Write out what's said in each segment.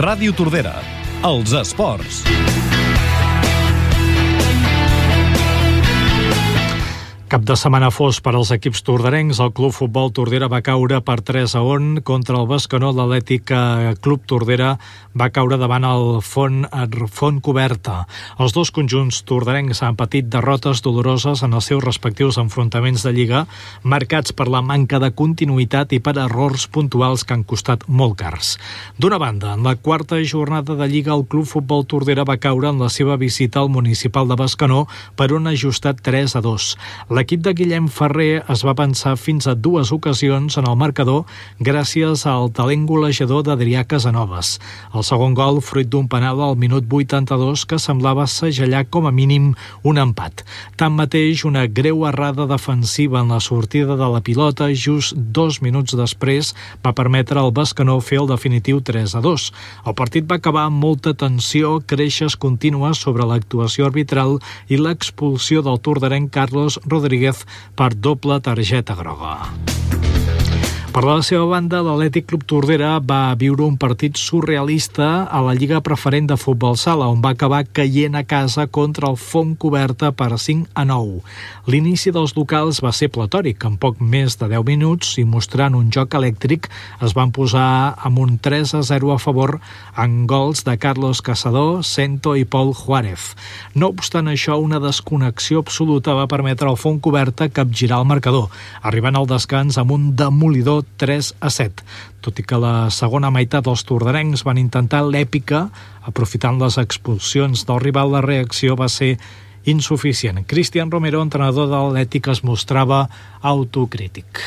Ràdio Tordera, els esports. Cap de setmana fos per als equips torderencs. El Club Futbol Tordera va caure per 3-1 contra el Bescanó. L'Atlètic Club Tordera va caure davant el Font Coberta. Els dos conjunts torderencs han patit derrotes doloroses en els seus respectius enfrontaments de Lliga, marcats per la manca de continuïtat i per errors puntuals que han costat molt cars. D'una banda, en la quarta jornada de Lliga, el Club Futbol Tordera va caure en la seva visita al municipal de Bescanó per un ajustat 3-2. L'equip de Guillem Ferrer es va avançar fins a dues ocasions en el marcador gràcies al talent golejador d'Adrià Casanovas. El segon gol, fruit d'un penal al minut 82 que semblava segellar com a mínim un empat. Tanmateix, una greu errada defensiva en la sortida de la pilota just 2 minuts després va permetre al Bescanó fer el definitiu 3-2. El partit va acabar amb molta tensió, queixes contínues sobre l'actuació arbitral i l'expulsió del torderenc Carlos Rodríguez per doble targeta groga. Per la seva banda, l'Atlètic Club Tordera va viure un partit surrealista a la Lliga Preferent de Futbol Sala, on va acabar caient a casa contra el Font Coberta per 5-9. L'inici dels locals va ser platòric, en poc més de 10 minuts i mostrant un joc elèctric es van posar amb un 3-0 a favor en gols de Carlos Casador, Sento i Pol Juárez. No obstant això, una desconnexió absoluta va permetre al Font Coberta capgirar el marcador, arribant al descans amb un demolidor 3-7. Tot i que la segona meitat dels torderencs van intentar l'èpica, aprofitant les expulsions del rival, la reacció va ser insuficient. Cristian Romero, entrenador de l'Atlètic, es mostrava autocrític.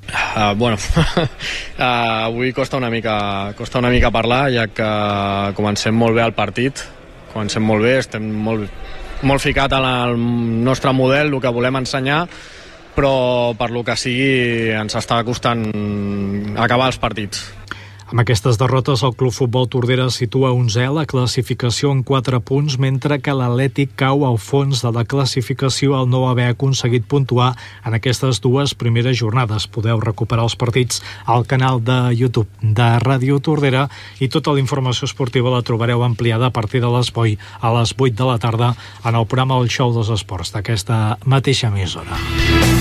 Avui costa una mica parlar, ja que comencem molt bé el partit, comencem molt bé, estem molt ficat en el nostre model, el que volem ensenyar, però per lo que sigui ens està costant acabar els partits. Amb aquestes derrotes, el Club Futbol Tordera situa 11è a la classificació en 4 punts, mentre que l'Atlètic cau al fons de la classificació al no haver aconseguit puntuar en aquestes dues primeres jornades. Podeu recuperar els partits al canal de YouTube de Ràdio Tordera i tota la informació esportiva la trobareu ampliada a partir de les 8 de la tarda en el programa El Show dels Esports d'aquesta mateixa emissora.